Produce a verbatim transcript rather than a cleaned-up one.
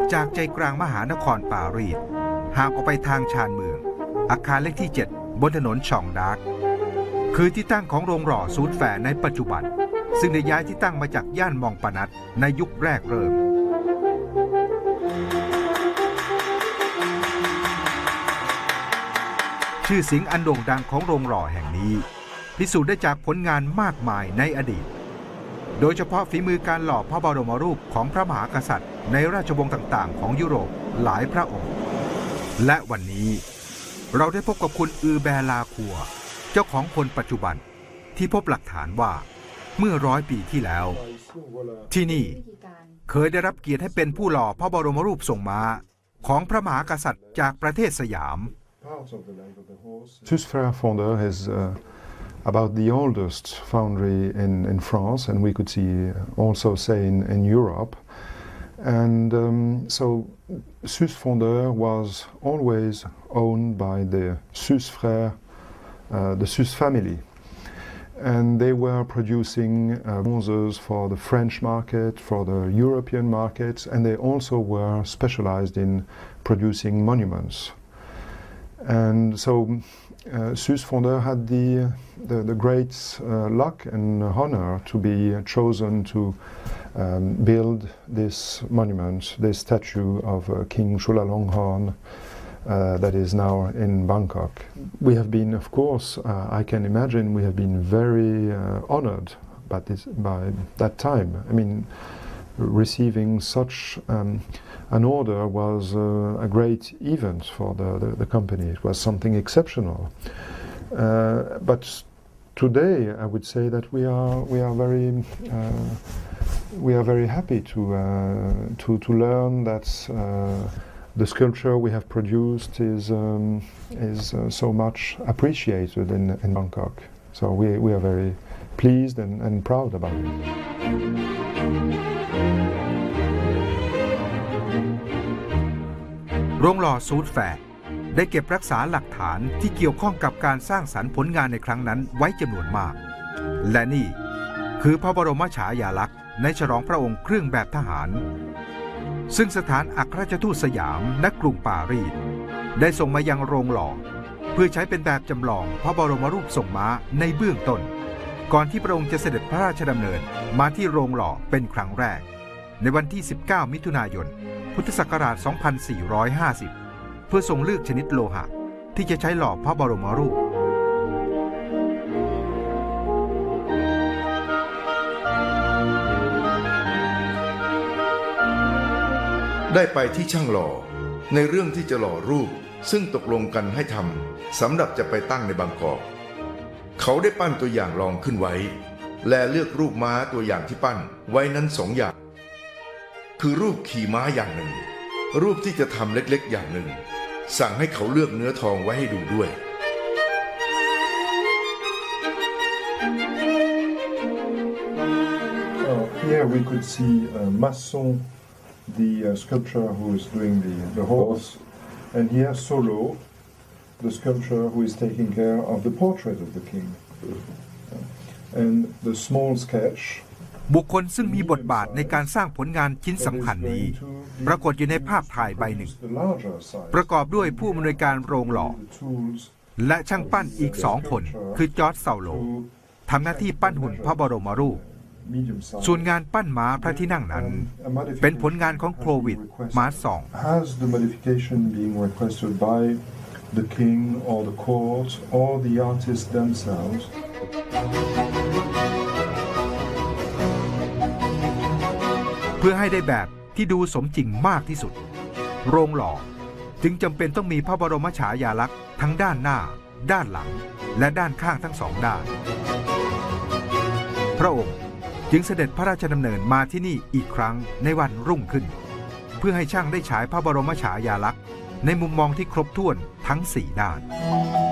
จากใจกลางมหานครปารีสห่างออกไปทางชานเมืองอาคารเลขที่เจ็ดบนถนนชองดาร์กคือที่ตั้งของโรงหล่อซูดแฟร์ในปัจจุบันซึ่งได้ย้ายที่ตั้งมาจากย่านมองปานัตในยุคแรกเริ่มชื่อเสียงอันโด่งดังของโรงหล่อแห่งนี้พิสูจน์ได้จากผลงานมากมายในอดีตโดยเฉพาะฝีมือการหล่อพระบรมรูปของพระมหากษัตริย์ในราชวงศ์ต่างๆของยุโรปหลายพระองค์และวันนี้เราได้พบกับคุณอือแบลาคัวเจ้าของคนปัจจุบันที่พบหลักฐานว่าเมื่อร้อยปีที่แล้วที่นี่เคยได้รับเกียรติให้เป็นผู้หล่อพระบรมรูปทรงม้าของพระมหากษัตริย์จากประเทศสยาม Suze Frères Fondeur is uh, about the oldest foundry in, in France, and we could see also say in, in Europe. And um, so Suze Fondeur was always owned by the Suze Frères, uh, the Suze family. And they were producing uh, bronzes for the French market, for the European markets, and they also were specialized in producing monuments. And so uh, Suze Fondeur had the, the, the great uh, luck and honor to be chosen to um, build this monument, this statue of uh, King Chulalongkorn uh, that is now in Bangkok. We have been, of course, uh, I can imagine, we have been very uh, honored by, this, by that time. I mean, receiving such um, an order was uh, a great event for the, the, the company. It was something exceptional. Uh, but today, I would say that we are we are very uh, we are very happy to uh, to to learn that uh, the sculpture we have produced is um, is uh, so much appreciated in, in Bangkok. So we we are very pleased and, and proud about it. โรงหล่อซูดแฟร์ได้เก็บรักษาหลักฐานที่เกี่ยวข้องกับการสร้างสรรค์ผลงานในครั้งนั้นไว้จำนวนมากและนี่คือพระบรมฉายาลักษณ์ในฉลองพระองค์เครื่องแบบทหารซึ่งสถานอัครราชทูตสยามณกรุงปารีสได้ส่งมายังโรงหล่อเพื่อใช้เป็นแบบจำลองพระบรมรูปทรงม้าในเบื้องต้นก่อนที่พระองค์จะเสด็จพระราชดำเนินมาที่โรงหล่อเป็นครั้งแรกในวันที่สิบเก้ามิถุนายนพุทธศักราช สองพันสี่ร้อยห้าสิบ เพื่อทรงเลือกชนิดโลหะที่จะใช้หล่อพระบรมรูปได้ไปที่ช่างหล่อในเรื่องที่จะหล่อรูปซึ่งตกลงกันให้ทำสำหรับจะไปตั้งในบางกอกเขาได้ปั้นตัวอย่างลองขึ้นไว้และเลือกรูปม้าตัวอย่างที่ปั้นไว้นั้นสองอย่างคือรูปขี่ม้าอย่างหนึ่งรูปที่จะทำเล็กๆอย่างหนึ่งสั่งให้เขาเลือกเนื้อทองไว้ให้ดูด้วย uh, Here we could see uh, Masson, the uh, sculptor who is doing the, the horse, and here Solo, the sculptor who is taking care of the portrait of the king. And the small sketch บุคคลซึ่งมีบทบาทในการสร้างผลงานชิ้นสำคัญนี้ปรากฏอยู่ในภาพถ่ายใบหนึ่งประกอบด้วยผู้อำนวยการโรงหล่อและช่างปั้นอีกสองคนคือจอร์จเซาโลทำหน้าที่ปั้นหุ่นพระบรมรูปส่วนงานปั้นม้าพระที่นั่งนั้นเป็นผลงานของโคลวิดมาร์ซอง The king or the court or the artists themselves. เพื่อให้ได้แบบที่ดูสมจริงมากที่สุดโรงหล่อจึงจำเป็นต้องมีพระบรมฉายาลักษณ์ทั้งด้านหน้าด้านหลังและด้านข้างทั้งสองด้านพระองค์จึงเสด็จพระราชดำเนินมาที่นี่อีกครั้งในวันรุ่งขึ้นเพื่อให้ช่างได้ฉายพระบรมฉายาลักษณ์ในมุมมองที่ครบถ้วนทั้งสี่ด้าน